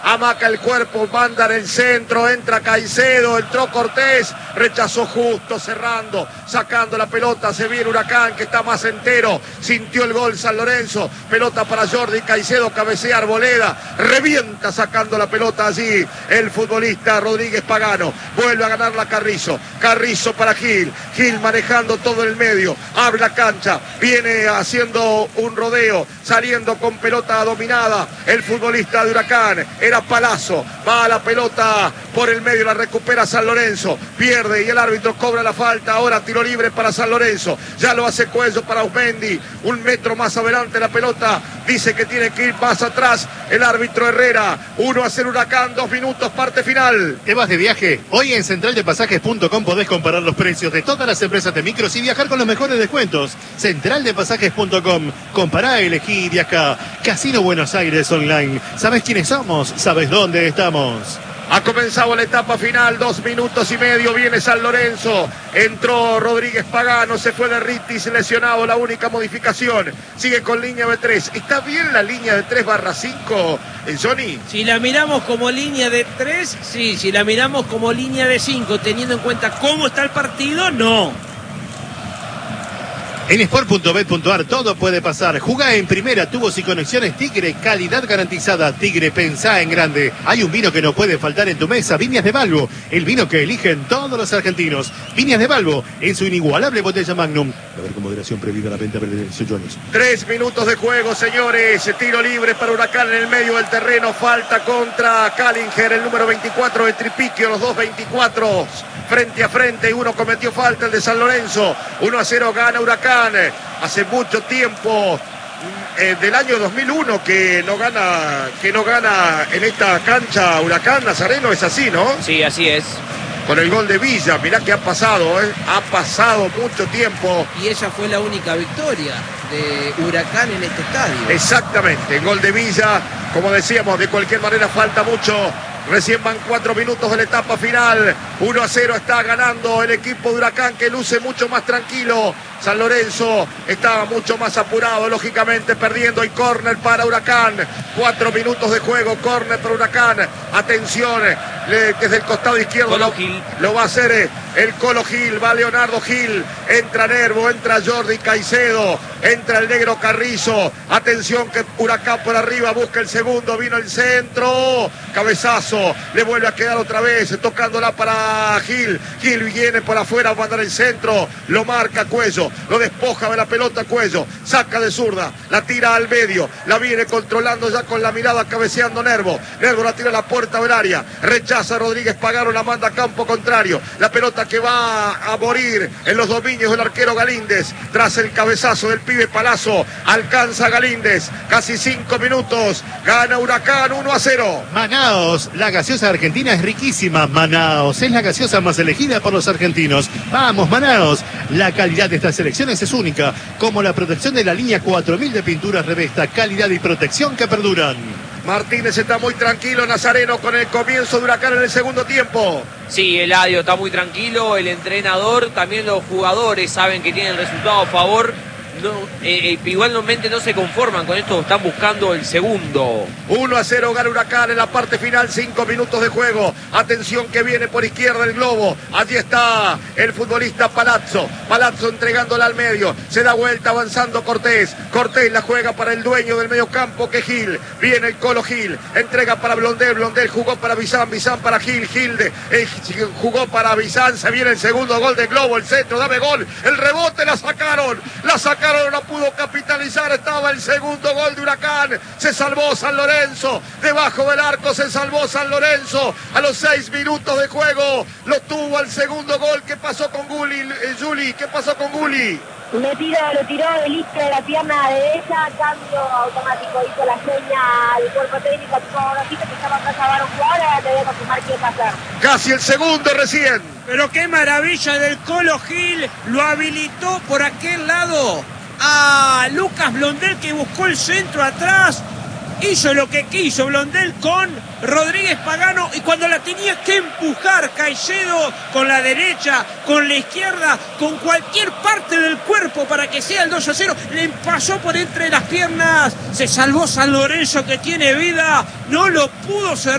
amaca el cuerpo, manda en el centro, entra Caicedo, entró Cortés, rechazó justo, cerrando, sacando la pelota, se viene Huracán que está más entero, sintió el gol San Lorenzo, pelota para Jordi Caicedo, cabecea Arboleda, revienta sacando la pelota allí el futbolista Rodríguez Pagano, vuelve a ganarla Carrizo para Gil manejando todo el medio, abre la cancha, viene haciendo un rodeo, saliendo con pelota dominada, el futbolista de Huracán, era Palazzo, va a la pelota por el medio, la recupera San Lorenzo, pierde y el árbitro cobra la falta, ahora tiro libre para San Lorenzo, ya lo hace Cuello para Usmendi, un metro más adelante la pelota, dice que tiene que ir más atrás el árbitro Herrera, 1-0 Huracán, 2 minutos, parte final. ¿Te vas de viaje? Hoy en centraldepasajes.com podés comparar los precios de todas las empresas de micros y viajar con los mejores descuentos. Centraldepasajes.com, compará, elegí y viajá. Casino Buenos Aires Online. ¿Sabés quiénes somos? ¿Sabés dónde estamos? Ha comenzado la etapa final, 2 minutos y medio, viene San Lorenzo, entró Rodríguez Pagano, se fue de Rittis lesionado, la única modificación, sigue con línea de 3. ¿Está bien la línea de 3/5, Johnny? Si la miramos como línea de 3, sí, si la miramos como línea de 5, teniendo en cuenta cómo está el partido, no. En sport.bet.ar todo puede pasar. Jugá en primera, tubos y conexiones Tigre, calidad garantizada. Tigre, pensá en grande. Hay un vino que no puede faltar en tu mesa, Viñas de Balbo, el vino que eligen todos los argentinos. Viñas de Balbo, en su inigualable botella Magnum. A ver con moderación prohibida la venta de Jones. 3 minutos de juego, señores. Tiro libre para Huracán en el medio del terreno. Falta contra Callinger, el número 24 de Tripiquio, los dos 24 frente a frente y uno cometió falta, el de San Lorenzo. 1-0 gana Huracán. Hace mucho tiempo, del año 2001 que no gana en esta cancha Huracán, Nazareno, es así, ¿no? Sí, así es. Con el gol de Villa, mirá que ha pasado mucho tiempo. Y esa fue la única victoria de Huracán en este estadio. Exactamente, el gol de Villa, como decíamos, de cualquier manera falta mucho. Recién van 4 minutos de la etapa final. 1-0 está ganando el equipo de Huracán, que luce mucho más tranquilo. San Lorenzo estaba mucho más apurado, lógicamente perdiendo. Y córner para Huracán. 4 minutos de juego, córner para Huracán. Atención, desde el costado izquierdo lo va a hacer el Colo Gil. Va Leonardo Gil. Entra Nervo, entra Jordi Caicedo. Entra el negro Carrizo. Atención que Huracán por arriba busca el segundo. Vino el centro. Cabezazo. Le vuelve a quedar otra vez. Tocándola para Gil. Gil viene por afuera a mandar el centro. Lo marca Cuello. Lo despoja de la pelota Cuello. Saca de zurda. La tira al medio. La viene controlando ya con la mirada, cabeceando Nervo. Nervo la tira a la puerta del área. Rechaza Rodríguez Pagano. La manda a campo contrario. La pelota que va a morir en los dominios del arquero Galíndez. Tras el cabezazo del pibe Palazzo. Alcanza Galíndez. Casi 5 minutos. Gana Huracán 1-0. Manaos, la gaseosa argentina es riquísima. Manaos es la gaseosa más elegida por los argentinos. Vamos, Manaos. La calidad de estas selecciones es única, como la protección de la línea 4000 de pinturas Revesta, calidad y protección que perduran. Martínez está muy tranquilo, Nazareno, con el comienzo de Huracán en el segundo tiempo. Sí, Eladio está muy tranquilo, el entrenador, también los jugadores saben que tienen el resultado a favor. Igualmente no se conforman con esto, están buscando el segundo. 1-0 gana Huracán en la parte final, 5 minutos de juego. Atención que viene por izquierda el globo. Allí está el futbolista Palazzo. Palazzo entregándola al medio. Se da vuelta avanzando Cortés. Cortés la juega para el dueño del mediocampo que es Gil. Viene el Colo Gil. Entrega para Blondel. Blondel jugó para Bizán. Bizán para Gil. Gil jugó para Bizán. Se viene el segundo gol del globo. El centro, dame gol. El rebote la sacaron. No la pudo capitalizar, estaba el segundo gol de Huracán, se salvó San Lorenzo, debajo del arco se salvó San Lorenzo, a los 6 minutos de juego, lo tuvo el segundo gol. ¿Qué pasó con Gulli, Juli? ¿Qué pasó con Gulli? Lo tiró del isque de la pierna derecha, cambio automático, hizo la seña del cuerpo técnico, que estaba atrás a un jugador, ahora te voy a confirmar qué pasa. Casi el segundo recién. Pero qué maravilla del Colo Gil, lo habilitó por aquel lado a Lucas Blondel, que buscó el centro atrás, hizo lo que quiso Blondel con Rodríguez Pagano, y cuando la tenía que empujar Caicedo con la derecha, con la izquierda, con cualquier parte del cuerpo para que sea el 2-0, le pasó por entre las piernas, se salvó San Lorenzo que tiene vida, no lo pudo cerrar.